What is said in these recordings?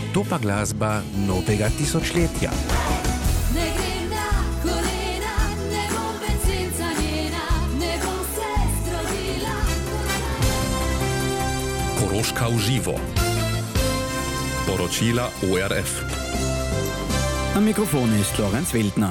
To pa glasba novega tisočletja. Koroška v živo. Poročila ORF. Am Mikrofon ist Lorenz Wildner.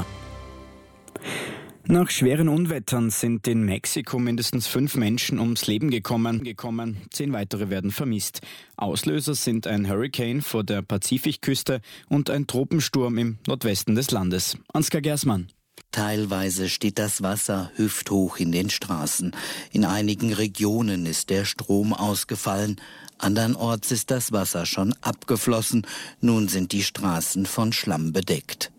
Nach schweren Unwettern sind in Mexiko mindestens 5 Menschen ums Leben gekommen. 10 weitere werden vermisst. Auslöser sind ein Hurrikan vor der Pazifikküste und ein Tropensturm im Nordwesten des Landes. Ansgar Gersmann. Teilweise steht das Wasser hüfthoch in den Straßen. In einigen Regionen ist der Strom ausgefallen. Andernorts ist das Wasser schon abgeflossen. Nun sind die Straßen von Schlamm bedeckt.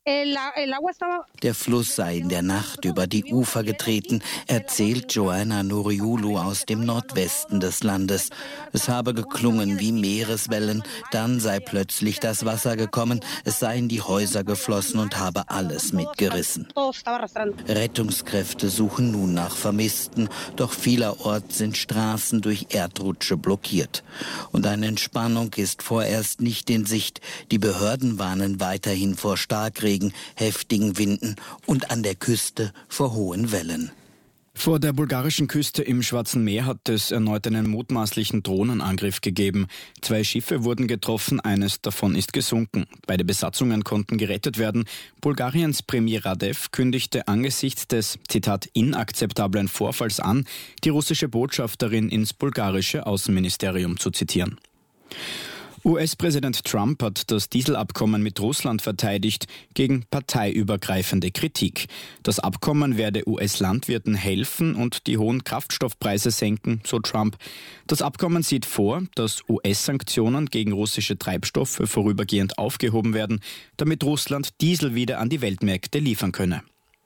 Der Fluss sei in der Nacht über die Ufer getreten, erzählt Joanna Nuriulu aus dem Nordwesten des Landes. Es habe geklungen wie Meereswellen, dann sei plötzlich das Wasser gekommen, es seien die Häuser geflossen und habe alles mitgerissen. Rettungskräfte suchen nun nach Vermissten, doch vielerorts sind Straßen durch Erdrutsche blockiert. Und eine Entspannung ist vorerst nicht in Sicht. Die Behörden warnen weiterhin vor Starkregen, heftigen Winden und an der Küste vor hohen Wellen. Vor der bulgarischen Küste im Schwarzen Meer hat es erneut einen mutmaßlichen Drohnenangriff gegeben. 2 Schiffe wurden getroffen, eines davon ist gesunken. Beide Besatzungen konnten gerettet werden. Bulgariens Premier Radev kündigte angesichts des, Zitat, inakzeptablen Vorfalls an, die russische Botschafterin ins bulgarische Außenministerium zu zitieren. US-Präsident Trump hat das Dieselabkommen mit Russland verteidigt gegen parteiübergreifende Kritik. Das Abkommen werde US-Landwirten helfen und die hohen Kraftstoffpreise senken, so Trump. Das Abkommen sieht vor, dass US-Sanktionen gegen russische Treibstoffe vorübergehend aufgehoben werden, damit Russland Diesel wieder an die Weltmärkte liefern könne.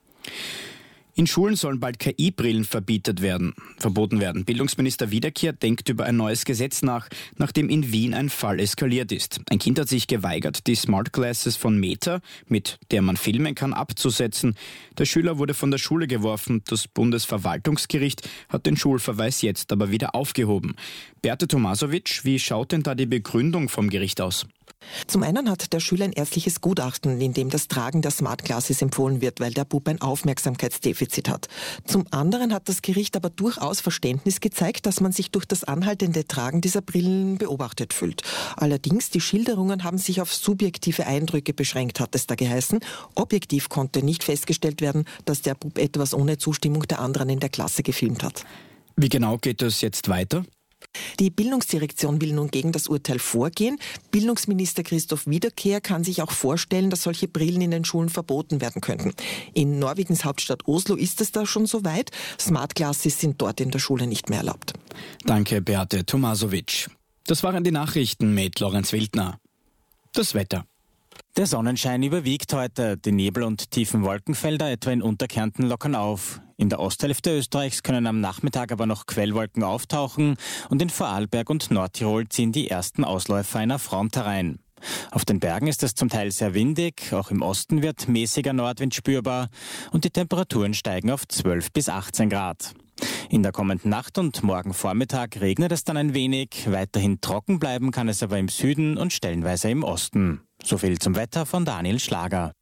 In Schulen sollen bald KI-Brillen verboten werden. Bildungsminister Wiederkehr denkt über ein neues Gesetz nach, nachdem in Wien ein Fall eskaliert ist. Ein Kind hat sich geweigert, die Smart Glasses von Meta, mit der man filmen kann, abzusetzen. Der Schüler wurde von der Schule geworfen. Das Bundesverwaltungsgericht hat den Schulverweis jetzt aber wieder aufgehoben. Beate Tomasovic, wie schaut denn da die Begründung vom Gericht aus? Zum einen hat der Schüler ein ärztliches Gutachten, in dem das Tragen der Smart Glasses empfohlen wird, weil der Bub ein Aufmerksamkeitsdefizit hat. Zum anderen hat das Gericht aber durchaus Verständnis gezeigt, dass man sich durch das anhaltende Tragen dieser Brillen beobachtet fühlt. Allerdings, die Schilderungen haben sich auf subjektive Eindrücke beschränkt, hat es da geheißen. Objektiv konnte nicht festgestellt werden, dass der Bub etwas ohne Zustimmung der anderen in der Klasse gefilmt hat. Wie genau geht es jetzt weiter? Die Bildungsdirektion will nun gegen das Urteil vorgehen. Bildungsminister Christoph Wiederkehr kann sich auch vorstellen, dass solche Brillen in den Schulen verboten werden könnten. In Norwegens Hauptstadt Oslo ist es da schon soweit. Smart Glasses sind dort in der Schule nicht mehr erlaubt. Danke, Beate Tomasovic. Das waren die Nachrichten mit Lorenz Wildner. Das Wetter. Der Sonnenschein überwiegt heute. Die Nebel- und tiefen Wolkenfelder etwa in Unterkärnten lockern auf. In der Osthälfte Österreichs können am Nachmittag aber noch Quellwolken auftauchen und in Vorarlberg und Nordtirol ziehen die ersten Ausläufer einer Front herein. Auf den Bergen ist es zum Teil sehr windig, auch im Osten wird mäßiger Nordwind spürbar und die Temperaturen steigen auf 12 bis 18 Grad. In der kommenden Nacht und morgen Vormittag regnet es dann ein wenig, weiterhin trocken bleiben kann es aber im Süden und stellenweise im Osten. So viel zum Wetter von Daniel Schlager.